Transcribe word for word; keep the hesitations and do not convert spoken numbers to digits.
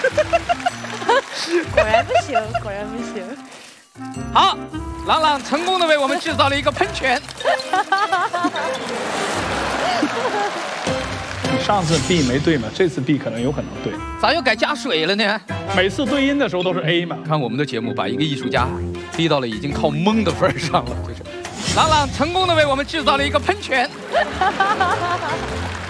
果然不行，果然不行。 好，朗朗成功的为我们制造了一个喷泉。 你上次 B 没对嘛，这次 B 可能有可能对。 咋又改加水了呢？ 每次对音的时候都是 A 嘛。 看我们的节目，把一个艺术家逼到了已经靠蒙的份儿上了，就是。朗朗成功的为我们制造了一个喷泉。